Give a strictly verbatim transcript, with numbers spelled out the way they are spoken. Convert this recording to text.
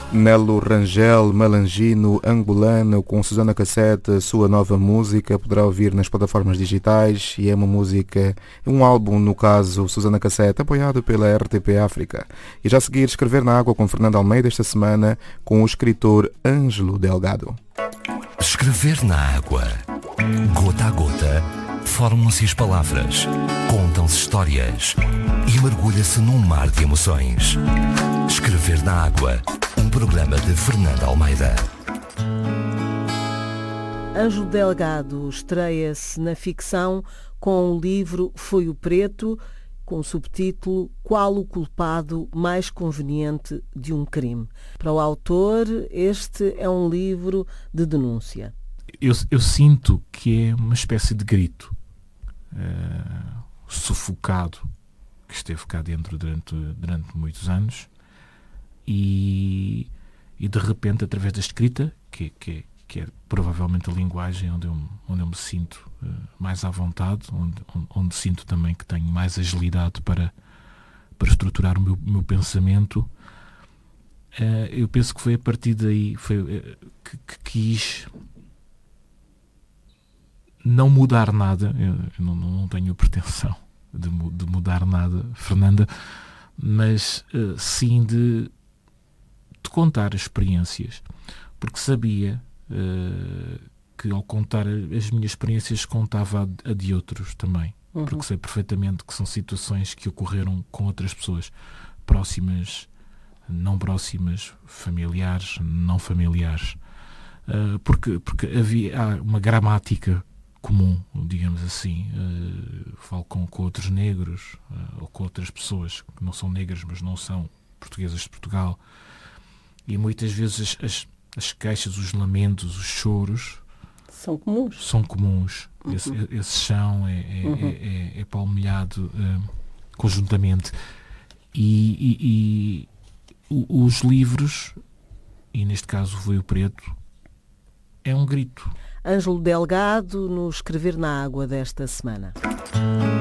Nelo Rangel, Malangino, Angolano, com Susana Cassete, sua nova música, poderá ouvir nas plataformas digitais e é uma música, um álbum, no caso, Susana Cassete, apoiado pela R T P África. E já a seguir, Escrever na Água com Fernando Almeida esta semana, com o escritor Ângelo Delgado. Escrever na água, gota a gota, formam-se as palavras, contam-se histórias e mergulha-se num mar de emoções. Escrever na Água, um programa de Fernando Almeida. Ângelo Delgado estreia-se na ficção com o livro Foi o Preto, com o subtítulo Qual o culpado mais conveniente de um crime? Para o autor, este é um livro de denúncia. Eu, eu sinto que é uma espécie de grito uh, sufocado que esteve cá dentro durante, durante muitos anos e, e de repente, através da escrita, que, que, que é provavelmente a linguagem onde eu, onde eu me sinto uh, mais à vontade, onde, onde, onde sinto também que tenho mais agilidade para, para estruturar o meu, meu pensamento, uh, eu penso que foi a partir daí foi, uh, que, que quis não mudar nada. Eu, eu não, não tenho pretensão de, de mudar nada, Fernanda, mas uh, sim de, de contar experiências, porque sabia uh, que ao contar as minhas experiências contava a, a de outros também, uhum. Porque sei perfeitamente que são situações que ocorreram com outras pessoas próximas, não próximas, familiares, não familiares, uh, porque, porque havia há uma gramática comum, digamos assim. Uh, falo com, com outros negros uh, ou com outras pessoas que não são negras, mas não são portuguesas de Portugal, e muitas vezes as, as, as queixas, os lamentos, os choros são comuns. São comuns. Uhum. Esse, esse chão é, é, uhum. é, é, é palmilhado uh, conjuntamente. E, e, e os livros, e neste caso Foi o Preto, é um grito. Ângelo Delgado no Escrever na Água desta semana.